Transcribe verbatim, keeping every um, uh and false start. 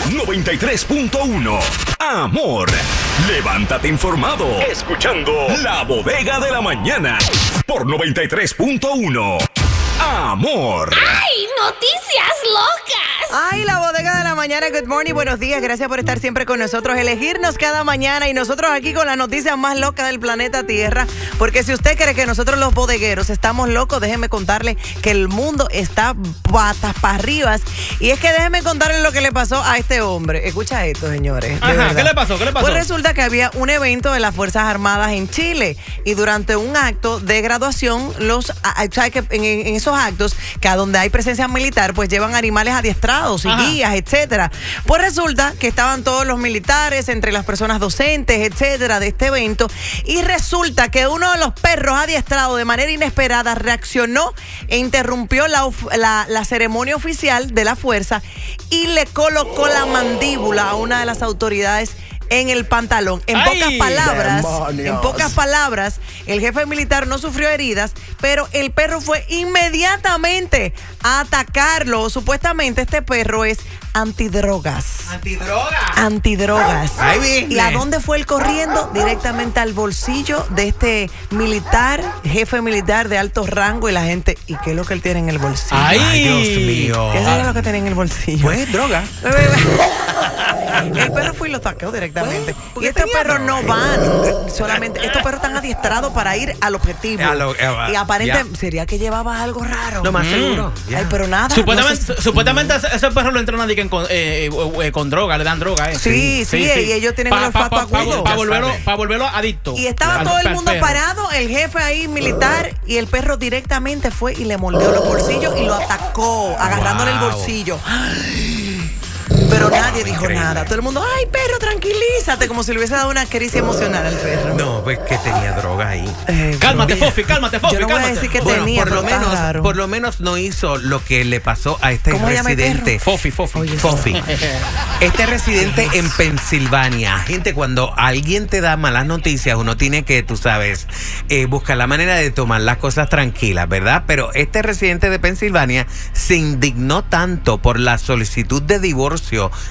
noventa y tres punto uno. Amor. Levántate informado. Escuchando La Bodega de la Mañana. Por noventa y tres punto uno. Amor. ¡Ay, noticias locas! Ay, La Bodega de la Mañana, good morning, buenos días, gracias por estar siempre con nosotros, elegirnos cada mañana y nosotros aquí con las noticias más locas del planeta Tierra, porque si usted cree que nosotros los bodegueros estamos locos, déjeme contarle que el mundo está patas para arriba, y es que déjeme contarle lo que le pasó a este hombre. Escucha esto, señores. Ajá, ¿qué le pasó? ¿Qué le pasó? Pues resulta que había un evento de las Fuerzas Armadas en Chile y durante un acto de graduación, los, ¿sabes que en, en esos actos que a donde hay presencia militar, pues llevan animales adiestrados y Ajá. guías, etcétera? Pues resulta que estaban todos los militares, entre las personas docentes, etcétera, de este evento, y resulta que uno de los perros adiestrados de manera inesperada reaccionó e interrumpió la, la, la ceremonia oficial de la fuerza y le colocó la mandíbula a una de las autoridades en el pantalón. En ¡Ay! pocas palabras, ¡Demonios! en pocas palabras, el jefe militar no sufrió heridas, pero el perro fue inmediatamente a atacarlo. Supuestamente este perro es antidrogas. ¿Antidroga? Antidrogas. Ahí viene. ¿Y a dónde fue él corriendo? Directamente al bolsillo de este militar, jefe militar de alto rango, y la gente, ¿y qué es lo que él tiene en el bolsillo? ¡Ay, Ay, Dios mío. ¿Qué es lo que tiene en el bolsillo? Pues droga. El perro fue y lo atacó directamente. Pues, y estos tenía perros no droga. van solamente, estos perros están adiestrados para ir al objetivo. A lo- eh, y aparentemente, ya. ¿sería que llevaba algo raro? Lo más Mm. seguro. ya. Ay, pero nada. Supuestamente, no sé- supuestamente ese ese perro lo entrenan di que con, eh, eh, eh, con droga, le dan droga. Eh. Sí, sí, y ellos tienen el olfato agudo. Para Ya volverlo, sabe. pa volverlo adicto. Y estaba Al- todo el al mundo perro. parado, el jefe ahí militar, y el perro directamente fue y le mordió los bolsillos y lo atacó, agarrándole el Wow. bolsillo. Pero nadie dijo increíble. nada. Todo el mundo, ay, perro, tranquilízate, como si le hubiese dado una caricia emocional al perro. No, pues que tenía droga ahí. Eh, Cálmate, mira, Fofi, cálmate, Fofi, Yo no voy a cálmate. decir que Bueno, tenía, por lo pero está menos, raro. por lo menos no hizo lo que le pasó a este ¿Cómo se llama el residente. Fofi, Fofi. Oye, Fofi. Este residente en Pensilvania. Gente, cuando alguien te da malas noticias, uno tiene que, tú sabes, eh, buscar la manera de tomar las cosas tranquilas, ¿verdad? Pero este residente de Pensilvania se indignó tanto por la solicitud de divorcio